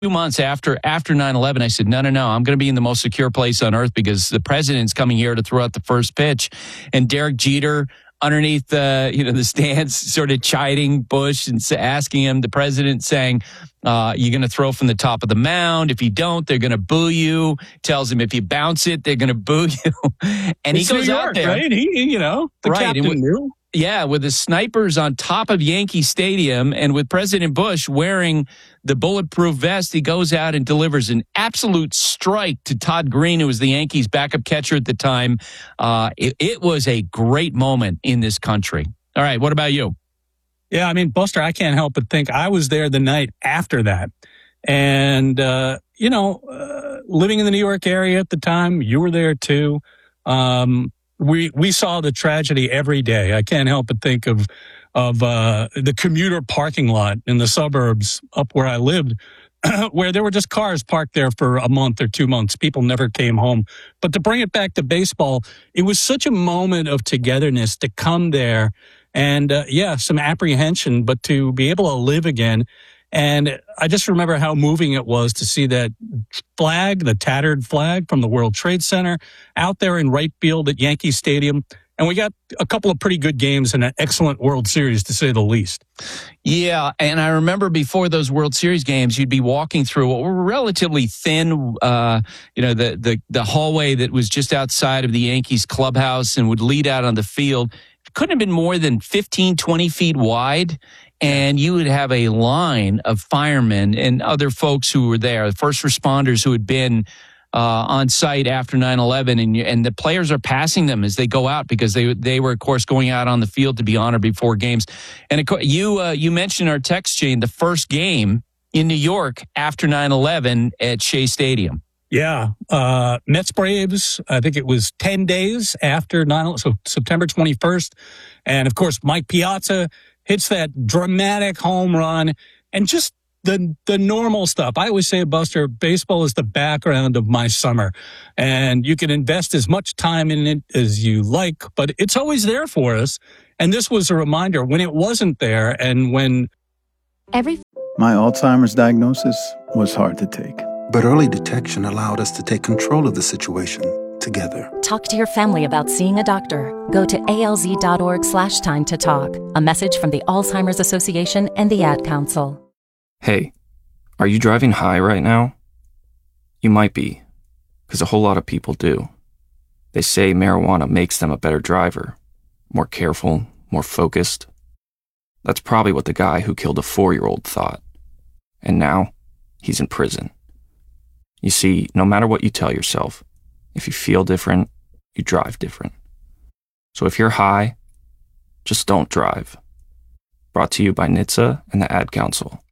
2 months after 9/11, I said, no, I'm going to be in the most secure place on earth because the president's coming here to throw out the first pitch. And Derek Jeter, underneath the stands, sort of chiding Bush and asking him, the president saying, you're going to throw from the top of the mound. If you don't, they're going to boo you. Tells him if you bounce it, they're going to boo you. And he goes out there. Right? The captain knew. Yeah, with the snipers on top of Yankee Stadium and with President Bush wearing the bulletproof vest, he goes out and delivers an absolute strike to Todd Green, who was the Yankees' backup catcher at the time. It was a great moment in this country. All right, what about you? Yeah, I mean, Buster, I can't help but think I was there the night after that. And, living in the New York area at the time, you were there too. We saw the tragedy every day. I can't help but think of the commuter parking lot in the suburbs up where I lived, where there were just cars parked there for a month or 2 months. People never came home. But to bring it back to baseball, it was such a moment of togetherness to come there and, some apprehension, but to be able to live again. And I just remember how moving it was to see that flag, the tattered flag from the World Trade Center, out there in right field at Yankee Stadium. And we got a couple of pretty good games and an excellent World Series, to say the least. Yeah, and I remember before those World Series games, you'd be walking through what were relatively thin, the hallway that was just outside of the Yankees clubhouse and would lead out on the field. It couldn't have been more than 15, 20 feet wide. And you would have a line of firemen and other folks who were there, the first responders who had been on site after 9/11, and the players are passing them as they go out because they were, of course, going out on the field to be honored before games. And you mentioned our text chain, the first game in New York after 9/11 at Shea Stadium. Yeah, Mets Braves, I think it was 10 days after 9/11, so September 21st. And, of course, Mike Piazza hits that dramatic home run and just the normal stuff. I always say, Buster, baseball is the background of my summer, and you can invest as much time in it as you like, but it's always there for us. And this was a reminder when it wasn't there and when... My Alzheimer's diagnosis was hard to take. But early detection allowed us to take control of the situation together. Talk to your family about seeing a doctor. Go to alz.org/time to talk. A message from the Alzheimer's Association and the Ad Council. Hey, are you driving high right now? You might be, because a whole lot of people do. They say marijuana makes them a better driver, more careful, more focused. That's probably what the guy who killed a 4-year-old thought. And now, he's in prison. You see, no matter what you tell yourself, if you feel different, you drive different. So if you're high, just don't drive. Brought to you by NHTSA and the Ad Council.